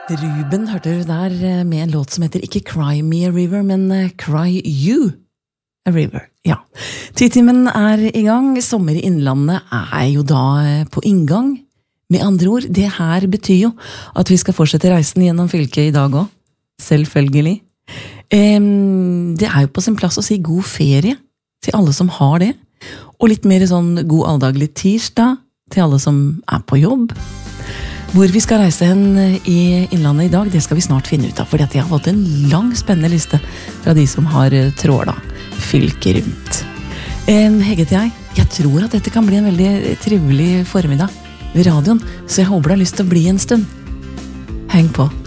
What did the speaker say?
Ruben hørte du der med en låt som heter ikke Cry Me a River, men Cry You a River. Ja. Titimen I gang, sommer I Innlandet jo da på inngang. Med andre ord, det her betyr jo at vi skal fortsette reisen gjennom fylket I dag også. Selvfølgelig. Det jo på sin plass å si god ferie til alle som har det, og litt mer sånn god alldaglig tirsdag til alle som på jobb. Hvor vi skal reise hen I Innlandet I dag, det skal vi snart finne ut av, fordi at jeg har fått en lang, spennende liste fra de som har tråla fylket rundt. Hegget jeg tror at dette kan bli en veldig trivelig formiddag ved radioen, så jeg håper du har lyst til å bli en stund. Heng på!